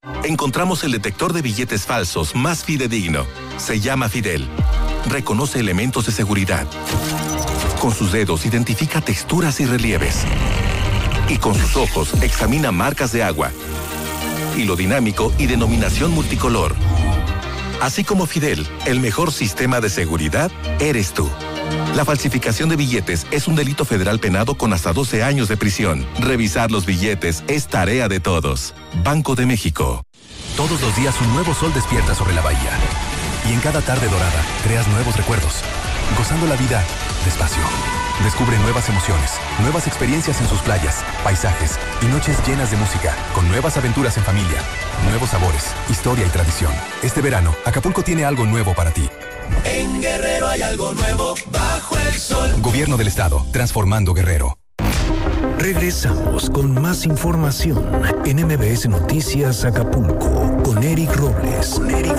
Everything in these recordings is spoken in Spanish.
Encontramos el detector de billetes falsos más fidedigno. Se llama Fidel. Reconoce elementos de seguridad. Con sus dedos identifica texturas y relieves. Y con sus ojos examina marcas de agua. Hilo dinámico y denominación multicolor. Así como Fidel, el mejor sistema de seguridad eres tú. La falsificación de billetes es un delito federal penado con hasta 12 años de prisión. Revisar los billetes es tarea de todos. Banco de México. Todos los días un nuevo sol despierta sobre la bahía. Y en cada tarde dorada creas nuevos recuerdos. Gozando la vida despacio. Descubre nuevas emociones, nuevas experiencias en sus playas, paisajes y noches llenas de música, con nuevas aventuras en familia, nuevos sabores, historia y tradición. Este verano, Acapulco tiene algo nuevo para ti. En Guerrero hay algo nuevo bajo el sol. Gobierno del Estado, transformando Guerrero. Regresamos con más información en MBS Noticias Acapulco con Eric Robles.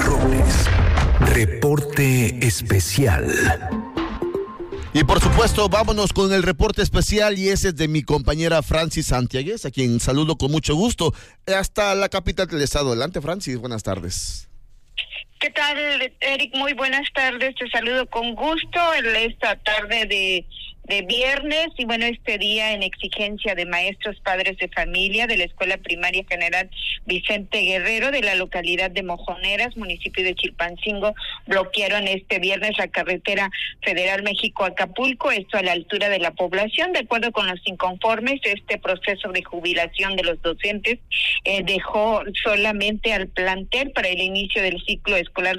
Reporte especial. Y por supuesto, vámonos con el reporte especial y ese es de mi compañera Francis Santiagues, a quien saludo con mucho gusto hasta la capital del estado. Adelante, Francis, buenas tardes. ¿Qué tal, Eric? Muy buenas tardes, te saludo con gusto en esta tarde de viernes y bueno, este día en exigencia de maestros padres de familia de la Escuela Primaria General Vicente Guerrero de la localidad de Mojoneras, municipio de Chilpancingo, bloquearon este viernes la carretera federal México-Acapulco, esto a la altura de la población. De acuerdo con los inconformes, este proceso de jubilación de los docentes dejó solamente al plantel para el inicio del ciclo escolar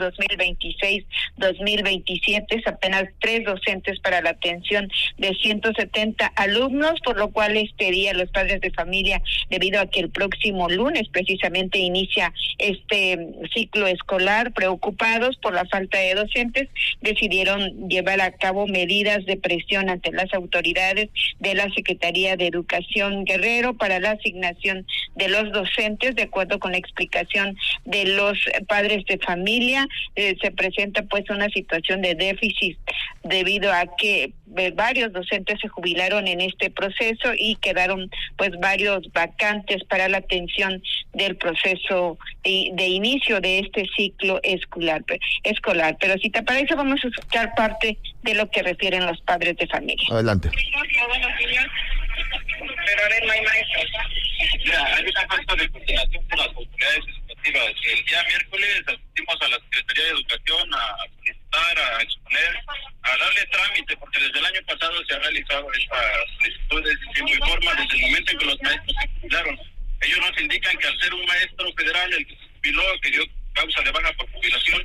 2026-2027 apenas 3 docentes para la atención de 170 alumnos, por lo cual este día los padres de familia, debido a que el próximo lunes precisamente inicia este ciclo escolar, preocupados por la falta de docentes, decidieron llevar a cabo medidas de presión ante las autoridades de la Secretaría de Educación Guerrero para la asignación de los docentes. De acuerdo con la explicación de los padres de familia, se presenta pues una situación de déficit debido a que varios docentes se jubilaron en este proceso y quedaron pues varios vacantes para la atención del proceso de inicio de este ciclo escolar. Pero si te parece, vamos a escuchar parte de lo que refieren los padres de familia. Adelante. Pero a ver, no hay maestros. Mira, hay una falta de coordinación con las autoridades educativas. El día miércoles asistimos a la Secretaría de Educación a solicitar, a exponer, a darle trámite, porque desde el año pasado se ha realizado estas solicitudes en tiempo y forma desde el momento en que los maestros se jubilaron. Ellos nos indican que al ser un maestro federal el que se jubiló, que dio causa de baja por jubilación,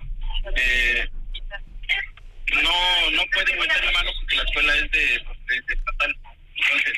no pueden meter la mano porque la escuela es de estatal. Entonces,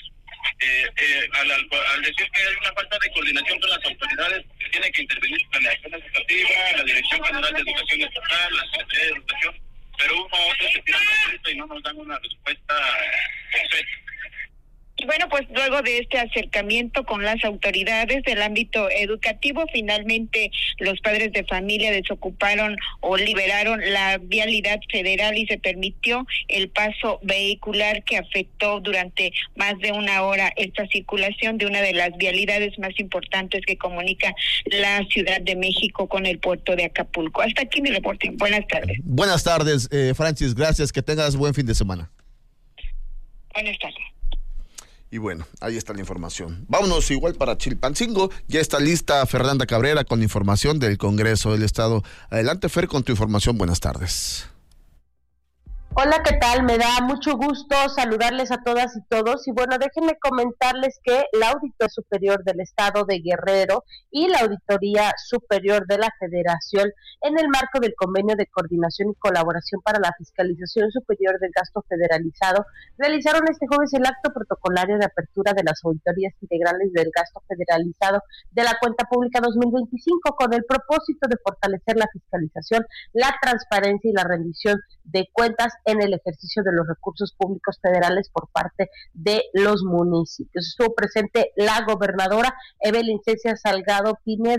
al decir que hay una falta de coordinación con las autoridades, tiene que intervenir la Planeación Educativa, la Dirección General de Educación Estatal, la Secretaría de Educación, pero uno u otro se tiran la vuelta y no nos dan una respuesta concreta. Y bueno, pues luego de este acercamiento con las autoridades del ámbito educativo, finalmente los padres de familia desocuparon o liberaron la vialidad federal y se permitió el paso vehicular que afectó durante más de una hora esta circulación de una de las vialidades más importantes que comunica la Ciudad de México con el puerto de Acapulco. Hasta aquí mi reporte. Buenas tardes. Buenas tardes, Francis, gracias, que tengas buen fin de semana. Buenas tardes. Y bueno, ahí está la información. Vámonos igual para Chilpancingo. Ya está lista Fernanda Cabrera con información del Congreso del Estado. Adelante, Fer, con tu información. Buenas tardes. Hola, ¿qué tal? Me da mucho gusto saludarles a todas y todos y bueno, déjenme comentarles que la Auditoría Superior del Estado de Guerrero y la Auditoría Superior de la Federación, en el marco del Convenio de Coordinación y Colaboración para la Fiscalización Superior del Gasto Federalizado, realizaron este jueves el acto protocolario de apertura de las auditorías integrales del gasto federalizado de la cuenta pública 2025 con el propósito de fortalecer la fiscalización, la transparencia y la rendición de cuentas en el ejercicio de los recursos públicos federales por parte de los municipios. Estuvo presente la gobernadora Evelyn Cecia Salgado Pineda,